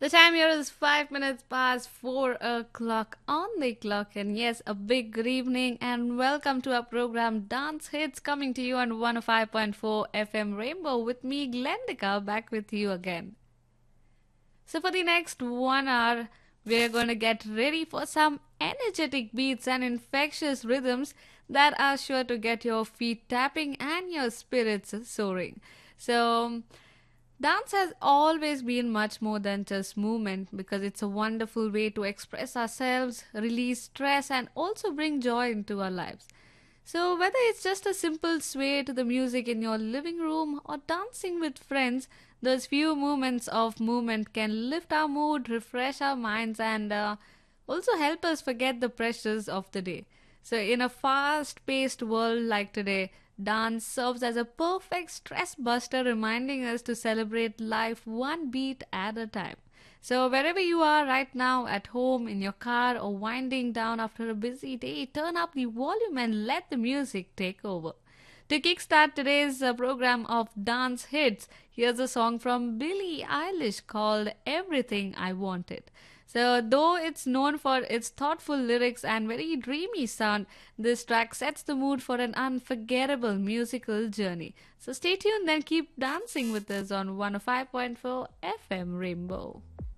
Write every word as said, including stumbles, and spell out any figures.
The time here is five minutes past four o'clock on the clock. And yes, a big good evening and welcome to our program Dance Hits coming to you on one oh five point four F M Rainbow with me, Glendika, back with you again. So, for the next one hour, we're going to get ready for some energetic beats and infectious rhythms that are sure to get your feet tapping and your spirits soaring. So, dance has always been much more than just movement because it's a wonderful way to express ourselves, release stress, and also bring joy into our lives. So, whether it's just a simple sway to the music in your living room or dancing with friends, those few moments of movement can lift our mood, refresh our minds, and uh, also help us forget the pressures of the day. So, in a fast paced world like today, dance serves as a perfect stress buster, reminding us to celebrate life one beat at a time. So, wherever you are right now, at home, in your car, or winding down after a busy day, turn up the volume and let the music take over. To kickstart today's uh, program of Dance Hits, here's a song from Billie Eilish called Everything I Wanted. So, though it's known for its thoughtful lyrics and very dreamy sound, this track sets the mood for an unforgettable musical journey. So, stay tuned and keep dancing with us on one oh five point four F M Rainbow.